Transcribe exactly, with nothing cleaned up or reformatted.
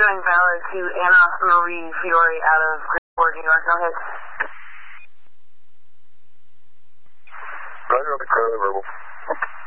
Running valid to Anna Marie Fiore out of Greenport, New York. Go ahead. Roger, I'll be clear, verbal.